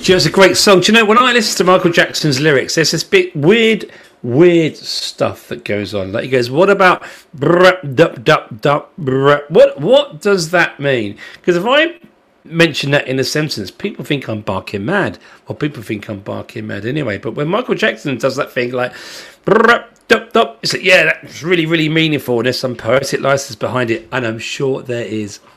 It's a great song. Do you know, when I listen to Michael Jackson's lyrics, there's this bit weird stuff that goes on. Like he goes, "What about what does that mean?" Because if I mention that in a sentence, people think I'm barking mad, or people think I'm barking mad anyway. But when Michael Jackson does that thing like, it's like, yeah, that's really, really meaningful, and there's some poetic license behind it, and I'm sure there is.